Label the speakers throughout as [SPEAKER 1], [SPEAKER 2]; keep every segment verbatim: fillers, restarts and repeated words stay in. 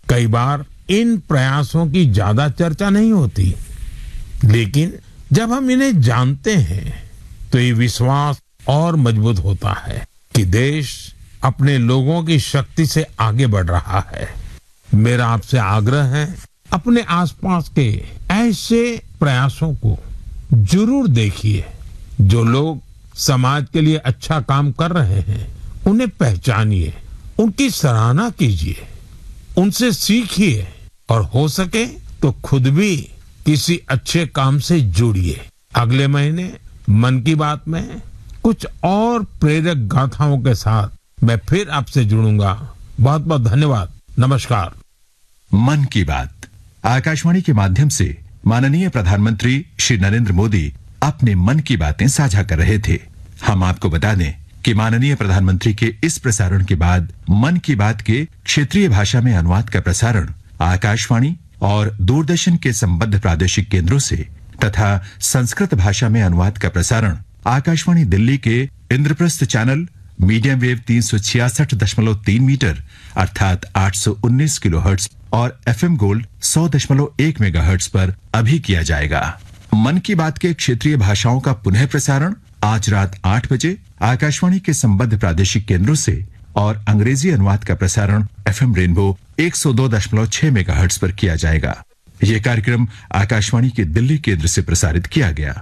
[SPEAKER 1] कई बार इन प्रयासों की ज्यादा चर्चा नहीं होती, लेकिन जब हम इन्हें जानते हैं तो ये विश्वास और मजबूत होता है कि देश अपने लोगों की शक्ति से आगे बढ़ रहा है। मेरा आपसे आग्रह है, अपने आसपास के ऐसे प्रयासों को जरूर देखिए। जो लोग समाज के लिए अच्छा काम कर रहे हैं उन्हें पहचानिए, उनकी सराहना कीजिए, उनसे सीखिए और हो सके तो खुद भी किसी अच्छे काम से जुड़िए। अगले महीने मन की बात में कुछ और प्रेरक गाथाओं के साथ मैं फिर आपसे जुड़ूंगा। बहुत बहुत धन्यवाद। नमस्कार।
[SPEAKER 2] मन की बात आकाशवाणी के माध्यम से माननीय प्रधानमंत्री श्री नरेंद्र मोदी अपने मन की बातें साझा कर रहे थे। हम आपको बता दें कि माननीय प्रधानमंत्री के इस प्रसारण के बाद मन की बात के क्षेत्रीय भाषा में अनुवाद का प्रसारण आकाशवाणी और दूरदर्शन के संबद्ध प्रादेशिक केंद्रों से तथा संस्कृत भाषा में अनुवाद का प्रसारण आकाशवाणी दिल्ली के इंद्रप्रस्थ चैनल मीडियम वेव तीन सौ छियासठ दशमलव तीन मीटर अर्थात आठ सौ उन्नीस किलोहर्ट्ज और एफएम गोल्ड सौ दशमलव एक मेगाहर्ट्ज पर अभी किया जाएगा। मन की बात के क्षेत्रीय भाषाओं का पुनः प्रसारण आज रात आठ बजे आकाशवाणी के संबद्ध प्रादेशिक केंद्रों से और अंग्रेजी अनुवाद का प्रसारण एफएम रेनबो एक सौ दो दशमलव छह मेगाहर्ट्ज पर किया जाएगा। यह कार्यक्रम आकाशवाणी के दिल्ली केंद्र से प्रसारित किया गया।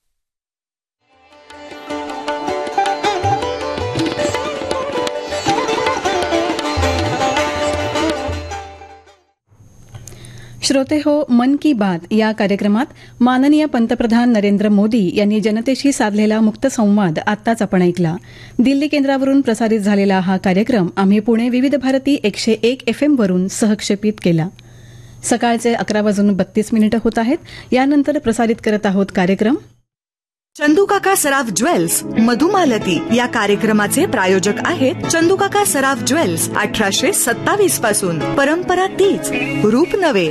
[SPEAKER 3] श्रोते हो, मन की बात या कार्यक्रमात माननीय पंतप्रधान नरेंद्र मोदी यांनी जनतेशी साधलेला मुक्त संवाद आत्ताच आपण ऐकला। दिल्ली केंद्रावरून प्रसारित झालेला हा कार्यक्रम आम्ही पुणे विविध भारती एकशे एक एफएम वरून सहक्षेपित केला। सकाळचे अकरा वाजून बत्तीस मिनिटं होत आहेत। यानंतर प्रसारित करत आहोत कार्यक्रम
[SPEAKER 4] चंदूकाका सराफ ज्वेल्स मधुमालती। या कार्यक्रमाचे प्रायोजक आहेत चंदूकाका सराफ ज्वेल्स। अठराशे सत्तावीस पासून परंपरा तीच, रूप नवे।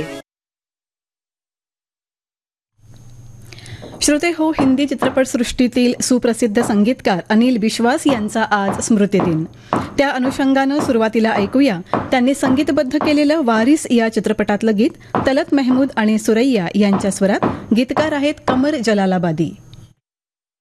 [SPEAKER 3] श्रोते हो, हिंदी चित्रपटसृष्टीतील सुप्रसिद्ध संगीतकार अनिल बिश्वास यांचा आज स्मृतिदिन। त्या अनुषंगानं सुरुवातीला ऐकूया त्यांनी संगीतबद्ध केलेलं वारिस या चित्रपटातलं गीत तलत महमूद आणि सुरैया यांच्या स्वरात। गीतकार आहेत कमर जलालाबादी।